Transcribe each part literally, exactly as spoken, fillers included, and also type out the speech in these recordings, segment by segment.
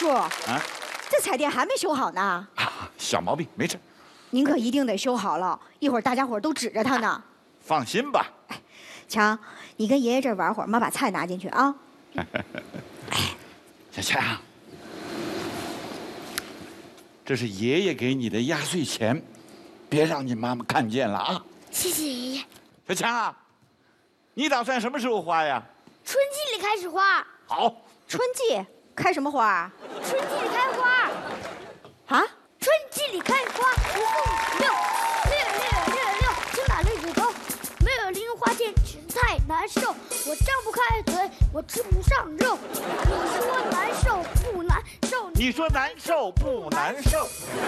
叔啊，这彩电还没修好呢。 啊，小毛病，没事。 您可一定得修好了，一会儿大家伙都指着它呢。 放心吧。 哎，强，你跟爷爷这儿玩会儿，妈把菜拿进去啊。 小强，这是爷爷给你的压岁钱，别让你妈妈看见了啊。 谢谢爷爷。 小强啊，你打算什么时候花呀？ 春季里开始花。 好。 春季开什么花啊？ 春季里开花。 啊？ 春季里开花，五凤六，六六六六，青打绿子头，没有零花钱吃太难受，我张不开嘴，我吃不上肉。你说难受不难受？ 你说难受不难受？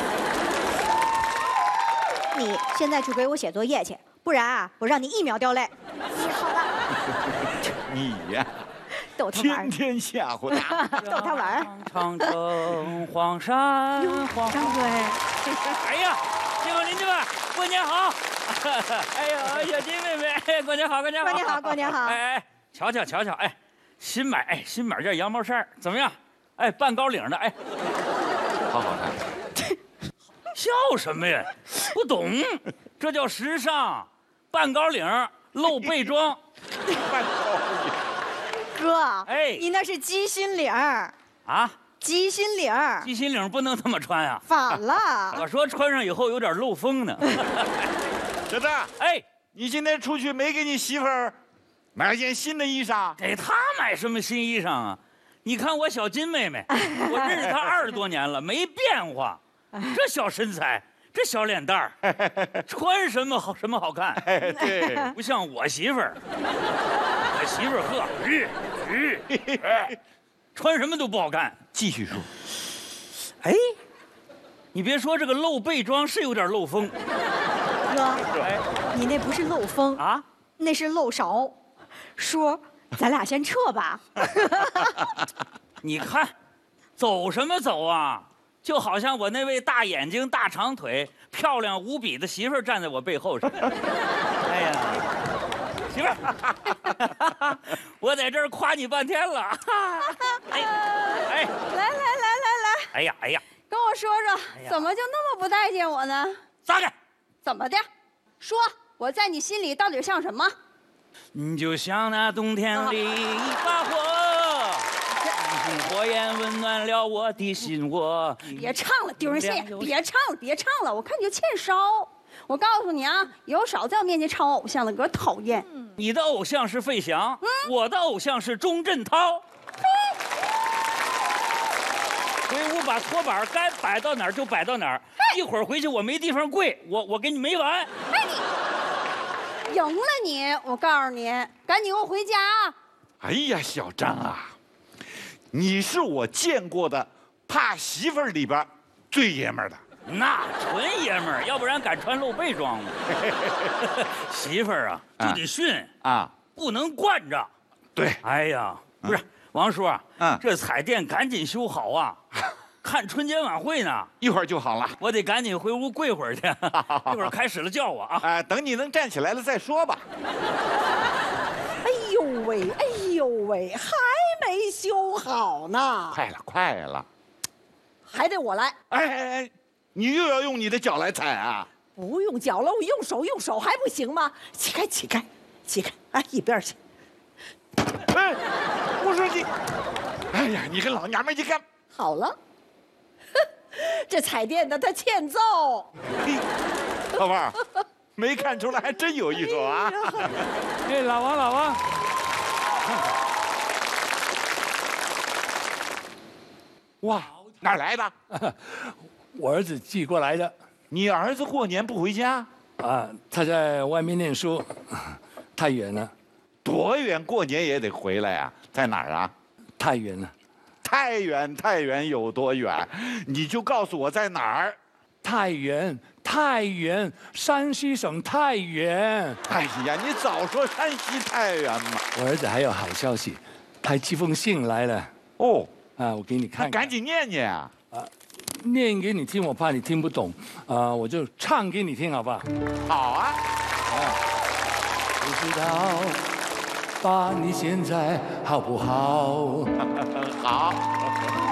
你现在去给我写作业去，不然啊，我让你一秒掉泪。 写好了。 你呀， 逗他玩， 天天吓唬他， 逗他玩。 长城黄山黄。 张嘴。 哎呀，街坊邻居们，过年好！哎呦，小金妹妹，过年好，过年好， 过年好，过年好！ 哎哎，瞧瞧瞧瞧，哎，新买哎新买件羊毛衫，怎么样？哎，半高领的，哎， 好好看。 笑什么呀？不懂，这叫时尚，半高领露背装。 半高领。 哥， 哎， 你那是鸡心领儿啊？ 鸡心领儿， 鸡心领不能这么穿啊！ 反了。 我说穿上以后有点漏风呢。 小子， 哎， 你今天出去没给你媳妇儿买件新的衣裳？ 给她买什么新衣裳啊？你看我小金妹妹，我认识她二十多年了，没变化。这小身材，这小脸蛋儿，穿什么好什么好看？ 对， 不像我媳妇儿。我媳妇儿呵，日日，哎，穿什么都不好看。 继续说。 哎，你别说，这个露背装是有点漏风。 哥， 哎， 你那不是漏风啊， 那是漏勺。叔，咱俩先撤吧。 你看，走什么走啊？就好像我那位大眼睛、大长腿、漂亮无比的媳妇儿站在我背后似的。哎呀，媳妇儿，我在这儿夸你半天了。哎，哎， 来来来来来， 哎呀，哎呀， 跟我说说，怎么就那么不待见我呢？ 撒开！ 怎么的？说我在你心里到底像什么？ 你就像那冬天里一把火，火焰温暖了我的心窝。 别唱了，丢人现眼！别唱了，别唱了，我看你就欠烧。我告诉你啊，以后少在我面前唱我偶像的歌，讨厌。 你的偶像是费翔，嗯、我的偶像是钟镇涛。回屋把拖板该摆到哪儿就摆到哪儿，一会儿回去我没地方跪，我我给你没完。 哎你，赢了你！我告诉你，赶紧给我回家啊！ 哎呀，小张啊，你是我见过的怕媳妇儿里边最爷们儿的。 那纯爷们儿，要不然敢穿露背装吗？媳妇儿啊，就得训啊，不能惯着。 对， 哎呀，不是王叔啊，嗯，这彩电赶紧修好啊，看春节晚会呢， 一会儿就好了。 我得赶紧回屋跪会儿去，一会儿开始了叫我啊。 哎，等你能站起来了再说吧。 哎呦喂，哎呦喂，还没修好呢。 快了，快了， 还得我来。 哎哎哎，你又要用你的脚来踩啊？ 不用脚了，我用手用手还不行吗？起开，起开，起开！哎，一边去。 哎，我说你，哎呀，你跟老娘们一干。 好了，这彩电的它欠揍。 老伴儿，没看出来，还真有一手啊！ 哎，老王，老王， 哇，哪儿来的？ 我儿子寄过来的。 你儿子过年不回家？ 啊，他在外面念书，太远了。 多远？过年也得回来呀、啊？在哪儿啊？ 太远了。 太远，太远有多远？你就告诉我在哪儿。 太原，太原，山西省太原。 哎呀，你早说山西太原嘛！ 我儿子还有好消息，他寄封信来了。 哦， 啊，我给你看看。 赶紧念念啊！ 啊，念给你听，我怕你听不懂，啊，我就唱给你听，好不好？ 好啊。 啊，不知道，爸，你现在好不好？ 好。